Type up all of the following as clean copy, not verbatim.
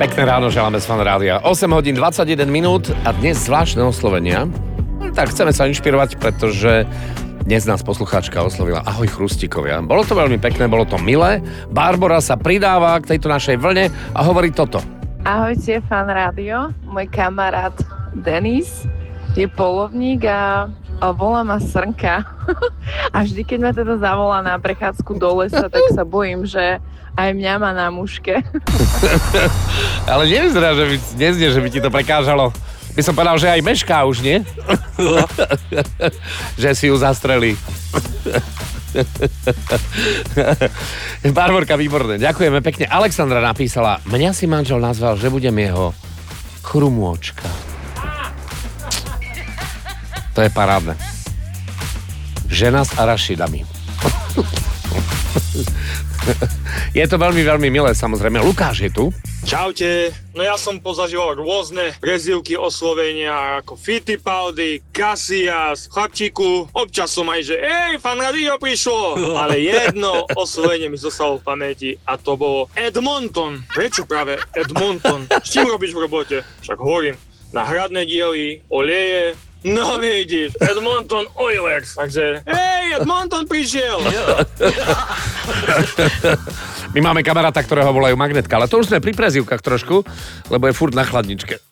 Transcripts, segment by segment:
Pekné ráno želáme z Fan Rádia. 8 hodín 21 minút a dnes zvláštne oslovenia. Tak chceme sa inšpirovať, pretože dnes nás poslucháčka oslovila. Ahoj chrustíkovia. Bolo to veľmi pekné, bolo to milé. Barbora sa pridáva k tejto našej vlne a hovorí toto. Ahojte, Fan Rádio. Môj kamarát Denis je polovník a volá ma Srnka. A vždy, keď ma teda zavolá na prechádzku do lesa, tak sa bojím, že aj mňa má na muške. Ale nevyzerá, že by ti to prekážalo. By som povedal, že aj mešká už, nie? Že si ju zastrelí. Barborka, výborné. Ďakujeme pekne. Alexandra napísala, mňa si manžel nazval, že budem jeho chrumôčka. To je parádne. Žena s arašidami. Je to veľmi, veľmi milé, samozrejme. Lukáš je tu. Čaute, no ja som pozažíval rôzne prezývky oslovenia ako Fittipaldi, Casillas, Chlapčíku, občas som aj, že Fan Radio prišlo, ale jedno oslovenie mi zostalo v pamäti a to bolo Edmonton. Prečo práve Edmonton? S čím robíš v robote? Však hovorím, na hradné diely, oleje. No vidíš, Edmonton Oilers, takže Edmonton prišiel. My máme kamaráta, ktorého volajú Magnetka, ale to už sme pri prezývkach trošku, lebo je furt na chladničke.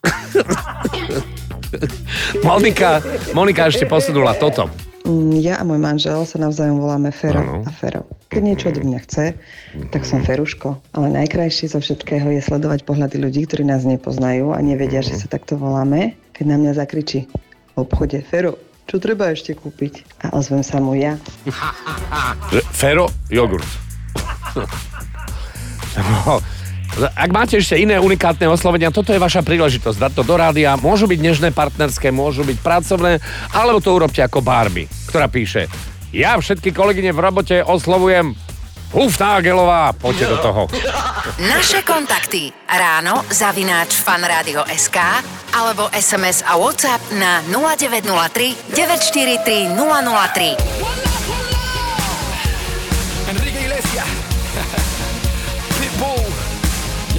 Monika ešte posunula toto. Ja a môj manžel sa navzájom voláme Fero a Fero. Keď niečo od mňa chce, tak som Feruško. Ale najkrajšie zo všetkého je sledovať pohľady ľudí, ktorí nás nepoznajú a nevedia, že sa takto voláme, keď na mňa zakričí v obchode Fero, čo treba ešte kúpiť? A ozvem sa mu ja. Fero, jogurt. No, ak máte ešte iné unikátne oslovenia, toto je vaša príležitosť dať to do rádia. Môžu byť nežné, partnerské, môžu byť pracovné, alebo to urobte ako Barbie, ktorá píše, ja všetky kolegyne v robote oslovujem Hufnagelová, poďte do toho. Naše kontakty ráno@fanradio.sk alebo SMS a WhatsApp na 0903 943 003.